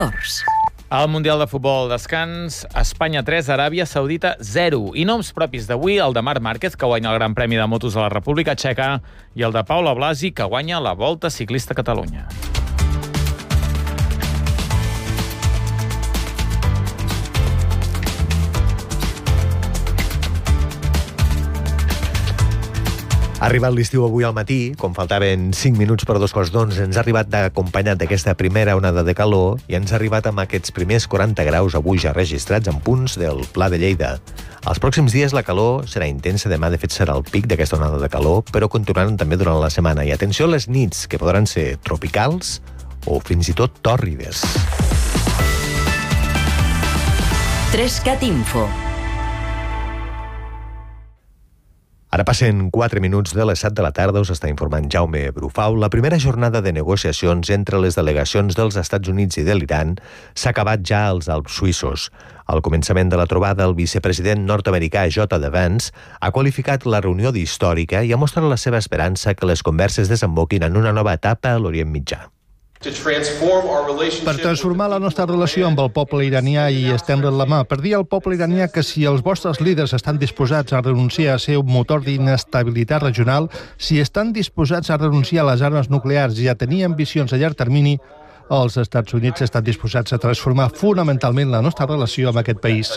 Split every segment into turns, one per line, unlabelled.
Al Mundial de Futbol descans, Espanya 3, Aràbia Saudita 0. I noms propis d'avui, el de Marc Márquez, que guanya el Gran Premi de Motos de la República Txeca, i el de Paula Blasi, que guanya la Volta Ciclista a Catalunya.
Ha arribat l'estiu avui al matí, com faltaven 5 minuts per 2:15, ens ha arribat acompanyat d'aquesta primera onada de calor i ens ha arribat amb aquests primers 40 graus avui ja registrats en punts del Pla de Lleida. Els pròxims dies la calor serà intensa, demà de fet serà el pic d'aquesta onada de calor, però continuaran també durant la setmana. I atenció a les nits, que podran ser tropicals o fins i tot tòrrides.
3CAT Info.
Ara passen 4 minuts de les 7 de la tarda, us està informant Jaume Brufau. La primera jornada de negociacions entre les delegacions dels Estats Units i de l'Iran s'ha acabat ja als Alps suïssos. Al començament de la trobada, el vicepresident nord-americà J.D. Vance ha qualificat la reunió d'històrica i ha mostrat la seva esperança que les converses desemboquin en una nova etapa a l'Orient Mitjà.
Per transformar la nostra relació amb el poble iranià i estendre'n la mà, per dir al poble iranià que si els vostres líders estan disposats a renunciar a ser un motor d'inestabilitat regional, si estan disposats a renunciar a les armes nuclears i a tenir ambicions a llarg termini, els Estats Units estan disposats a transformar fonamentalment la nostra relació amb aquest país.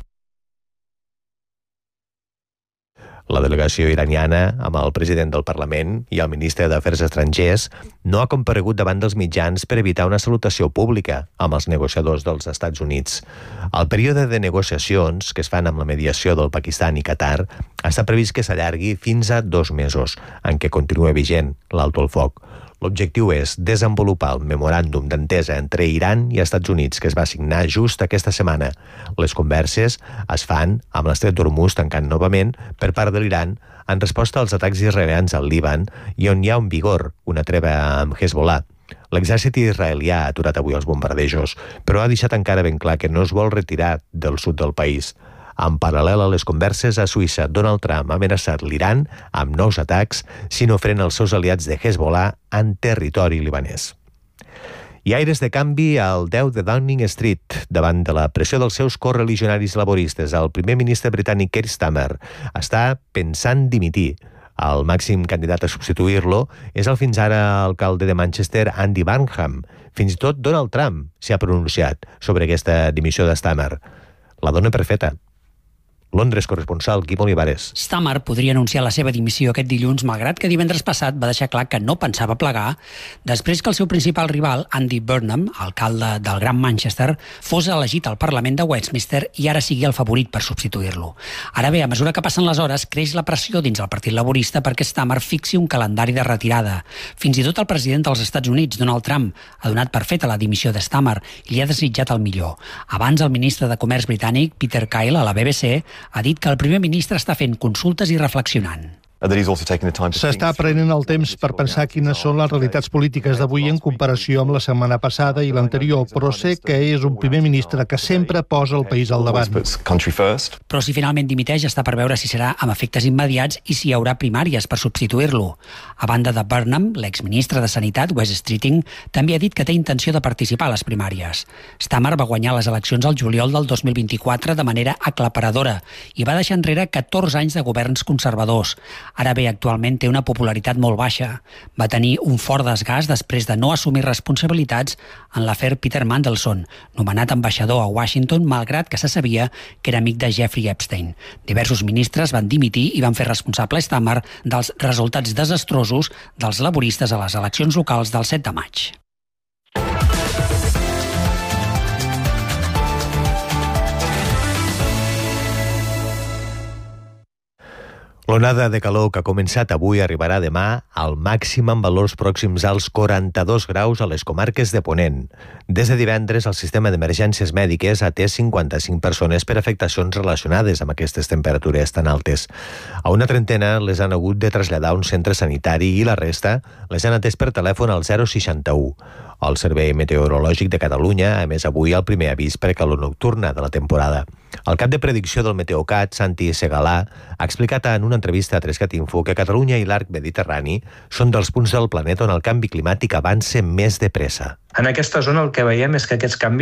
La delegació iraniana, amb el president del Parlament i el ministre d'Afers Estrangers, no ha comparegut davant dels mitjans per evitar una salutació pública amb els negociadors dels Estats Units. El període de negociacions, que es fan amb la mediació del Pakistan i Qatar, està previst que s'allargui fins a 2 mesos, en què continua vigent l'alto el foc. L'objectiu és desenvolupar el memoràndum d'entesa entre Iran i Estats Units, que es va signar just aquesta setmana. Les converses es fan amb l'estret d'Hormuz tancant novament per part de l'Iran en resposta als atacs israelians al Líban i on hi ha en vigor una treva amb Hezbollah. L'exèrcit israelià ha aturat avui els bombardejos, però ha deixat encara ben clar que no es vol retirar del sud del país. En paral·lel a les converses a Suïssa, Donald Trump ha amenaçat l'Iran amb nous atacs si no frena els seus aliats de Hezbollah en territori libanès. I aires de canvi al 10 de Downing Street. Davant de la pressió dels seus correligionaris laboristes, el primer ministre britànic Keir Starmer està pensant dimitir. El màxim candidat a substituir-lo és el fins ara alcalde de Manchester, Andy Burnham. Fins i tot Donald Trump s'ha pronunciat sobre aquesta dimissió de Starmer. La dona per feta. Londres, corresponsal Quim Olivares.
Starmer podria anunciar la seva dimissió aquest dilluns, malgrat que divendres passat va deixar clar que no pensava plegar, després que el seu principal rival, Andy Burnham, alcalde del Gran Manchester, fos elegit al Parlament de Westminster i ara sigui el favorit per substituir-lo. Ara bé, a mesura que passen les hores, creix la pressió dins el Partit Laborista perquè Starmer fixi un calendari de retirada. Fins i tot el president dels Estats Units, Donald Trump, ha donat per feta la dimissió de Starmer i li ha desitjat el millor. Abans, el ministre de Comerç britànic, Peter Kyle, a la BBC, ha dit que el primer ministre està fent consultes i reflexionant.
S'està prenent el temps per pensar quines són les realitats polítiques d'avui en comparació amb la setmana passada i l'anterior, però sé que és un primer ministre que sempre posa el país al davant.
Però si finalment dimiteix està per veure si serà amb efectes immediats i si hi haurà primàries per substituir-lo. A banda de Burnham, l'exministre de Sanitat, Wes Streeting, també ha dit que té intenció de participar a les primàries. Starmer va guanyar les eleccions al juliol del 2024 de manera aclaparadora i va deixar enrere 14 anys de governs conservadors. Ara bé, actualment té una popularitat molt baixa. Va tenir un fort desgast després de no assumir responsabilitats en l'afer Peter Mandelson, nomenat ambaixador a Washington, malgrat que se sabia que era amic de Jeffrey Epstein. Diversos ministres van dimitir i van fer responsable Starmer dels resultats desastrosos dels laboristes a les eleccions locals del 7 de maig.
L'onada de calor que ha començat avui arribarà demà al màxim amb valors pròxims als 42 graus a les comarques de Ponent. Des de divendres, el sistema d'emergències mèdiques ha atès 55 persones per afectacions relacionades amb aquestes temperatures tan altes. A una trentena les han hagut de traslladar a un centre sanitari i la resta les han atès per telèfon al 061. El Servei Meteorològic de Catalunya ha emès avui el primer avís per calor nocturna de la temporada. El cap de predicció del Meteocat, Santi Segalà, ha explicat en una entrevista a 3cat Info que Catalunya i l'arc mediterrani són dels punts del planeta on el canvi climàtic avança més de pressa.
En aquesta zona el que veiem és que aquests canvis